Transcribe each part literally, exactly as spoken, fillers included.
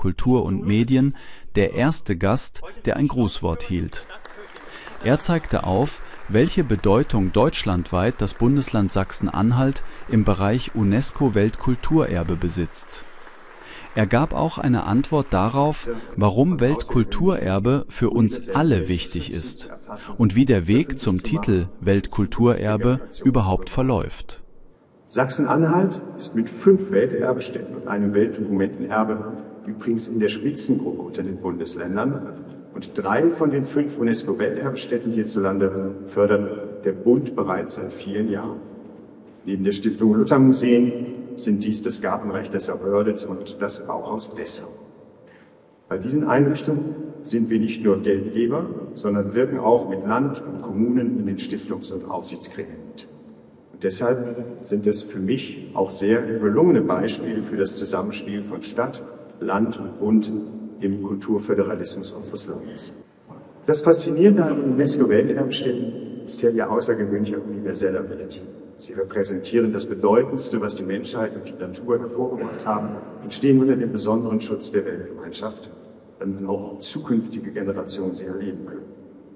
Kultur und Medien der erste Gast, der ein Grußwort hielt. Er zeigte auf, welche Bedeutung deutschlandweit das Bundesland Sachsen-Anhalt im Bereich UNESCO-Weltkulturerbe besitzt. Er gab auch eine Antwort darauf, warum Weltkulturerbe für uns alle wichtig ist und wie der Weg zum Titel Weltkulturerbe überhaupt verläuft. Sachsen-Anhalt ist mit fünf Welterbestätten und einem Weltdokumentenerbe übrigens in der Spitzengruppe unter den Bundesländern. Und drei von den fünf UNESCO-Welterbestätten hierzulande fördert der Bund bereits seit vielen Jahren. Neben der Stiftung Luther-Museen sind dies das Gartenreich Dessau-Wörlitz und das Bauhaus Dessau. Bei diesen Einrichtungen sind wir nicht nur Geldgeber, sondern wirken auch mit Land und Kommunen in den Stiftungs- und Aufsichtsgremien mit. Und deshalb sind es für mich auch sehr gelungene Beispiele für das Zusammenspiel von Stadt, Land und Bund im Kulturföderalismus unseres Landes. Das Faszinierende an den UNESCO-Welterbestätten ist ja ihr außergewöhnlicher universeller Wert. Sie repräsentieren das Bedeutendste, was die Menschheit und die Natur hervorgebracht haben und stehen unter dem besonderen Schutz der Weltgemeinschaft, damit auch zukünftige Generationen sie erleben können.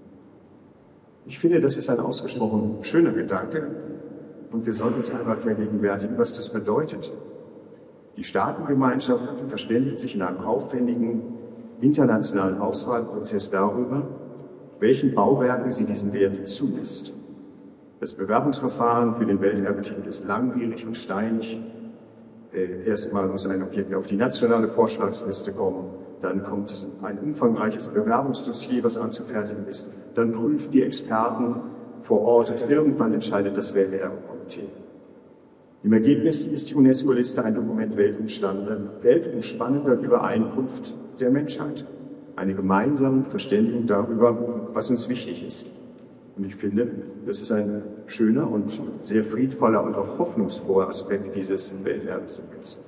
Ich finde, das ist ein ausgesprochen schöner Gedanke und wir sollten uns einmal vergegenwärtigen, was das bedeutet. Die Staatengemeinschaft verständigt sich in einem aufwendigen internationalen Auswahlprozess darüber, welchen Bauwerken sie diesen Wert zulässt. Das Bewerbungsverfahren für den Welterbetitel ist langwierig und steinig. Erstmal muss ein Objekt auf die nationale Vorschlagsliste kommen, dann kommt ein umfangreiches Bewerbungsdossier, was anzufertigen ist, dann prüfen die Experten vor Ort und irgendwann entscheidet das Welterbekomitee. Im Ergebnis ist die UNESCO-Liste ein Dokument weltumspannender Übereinkunft der Menschheit, eine gemeinsame Verständigung darüber, was uns wichtig ist. Und ich finde, das ist ein schöner und sehr friedvoller und auch hoffnungsfroher Aspekt dieses Welterbes.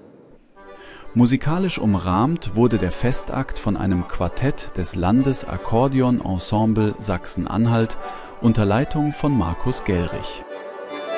Musikalisch umrahmt wurde der Festakt von einem Quartett des Landesakkordeon-Ensemble Sachsen-Anhalt unter Leitung von Markus Gellrich.